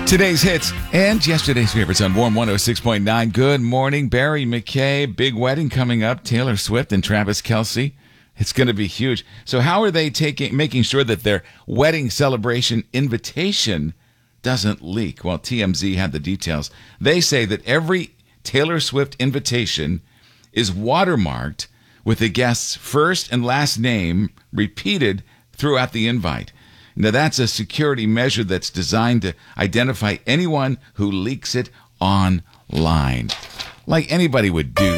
Today's hits and yesterday's favorites on Warm 106.9. Good morning, Barry McKay. Big wedding coming up. Taylor Swift and Travis Kelce. It's going to be huge. So how are they making sure that their wedding celebration invitation doesn't leak? Well, TMZ had the details. They say that every Taylor Swift invitation is watermarked with the guest's first and last name repeated throughout the invite. Now, that's a security measure that's designed to identify anyone who leaks it online. Like anybody would do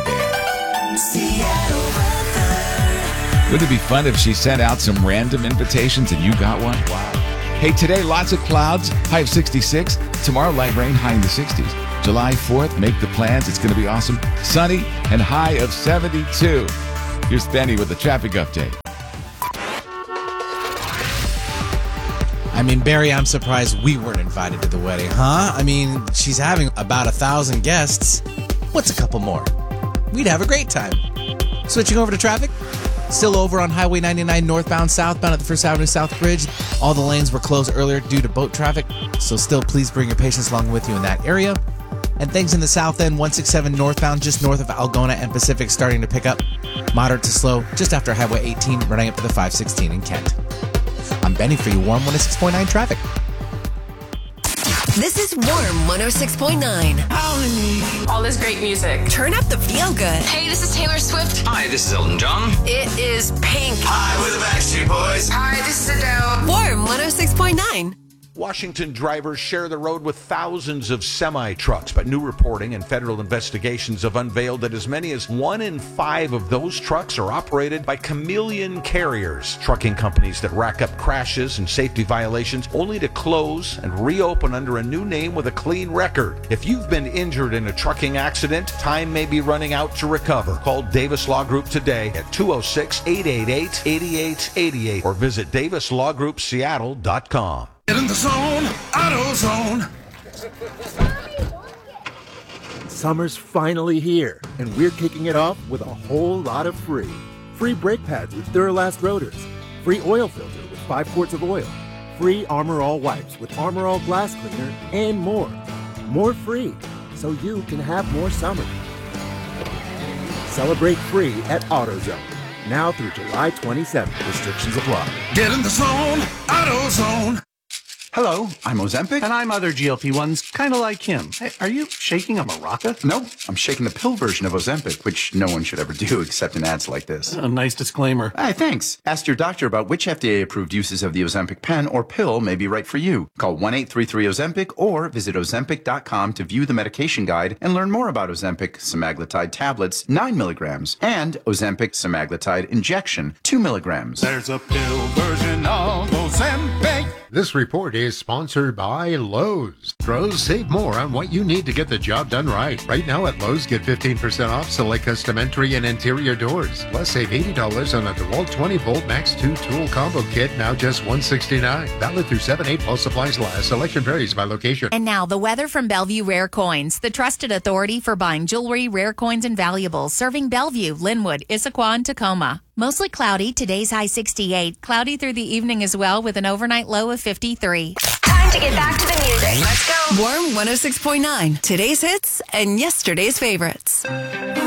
that. Wouldn't it be fun if she sent out some random invitations and you got one? Wow. Hey, today, lots of clouds, high of 66. Tomorrow, light rain, high in the 60s. July 4th, make the plans. It's going to be awesome. Sunny and high of 72. Here's Benny with the traffic update. I mean, Barry, I'm surprised we weren't invited to the wedding, huh? I mean, she's having about 1,000 guests. What's a couple more? We'd have a great time. Switching over to traffic. Still over on Highway 99 northbound, southbound at the First Avenue South Bridge. All the lanes were closed earlier due to boat traffic, so still please bring your patients along with you in that area. And things in the south end, 167 northbound, just north of Algona and Pacific, starting to pick up. Moderate to slow, just after Highway 18, running up to the 516 in Kent. I'm Benny for your Warm 106.9 traffic. This is Warm 106.9. All this great music. Turn up the feel good. Hey, this is Taylor Swift. Hi, this is Elton John. It is Pink. Hi, we're the Backstreet Boys. Hi, this is Adele. Warm 106.9. Washington drivers share the road with thousands of semi-trucks, but new reporting and federal investigations have unveiled that as many as 1 in 5 of those trucks are operated by chameleon carriers, trucking companies that rack up crashes and safety violations only to close and reopen under a new name with a clean record. If you've been injured in a trucking accident, time may be running out to recover. Call Davis Law Group today at 206-888-8888 or visit davislawgroupseattle.com. Get in the zone, AutoZone. Summer's finally here, and we're kicking it off with a whole lot of free. Free brake pads with Duralast rotors. Free oil filter with 5 quarts of oil. Free Armor All wipes with Armor All glass cleaner, and more. More free, so you can have more summer. Celebrate free at AutoZone. Now through July 27th. Restrictions apply. Get in the zone, AutoZone. Hello, I'm Ozempic. And I'm other GLP-1s, kind of like him. Hey, are you shaking a maraca? No, I'm shaking the pill version of Ozempic, which no one should ever do except in ads like this. A nice disclaimer. Hey, thanks. Ask your doctor about which FDA-approved uses of the Ozempic pen or pill may be right for you. Call 1-833-OZEMPIC or visit Ozempic.com to view the medication guide and learn more about Ozempic semaglutide tablets, 9 milligrams, and Ozempic semaglutide injection, 2 milligrams. There's a pill version of Ozempic. This report is sponsored by Lowe's. Pros, save more on what you need to get the job done right. Right now at Lowe's, get 15% off select custom entry and interior doors. Plus, save $80 on a DeWalt 20-volt Max 2 tool combo kit, now just $169. Valid through 7/8 while supplies last. Selection varies by location. And now the weather from Bellevue Rare Coins, the trusted authority for buying jewelry, rare coins, and valuables, serving Bellevue, Linwood, Issaquah, and Tacoma. Mostly cloudy, today's high 68. Cloudy through the evening as well with an overnight low of 53. Time to get back to the music. Let's go. Warm 106.9. Today's hits and yesterday's favorites.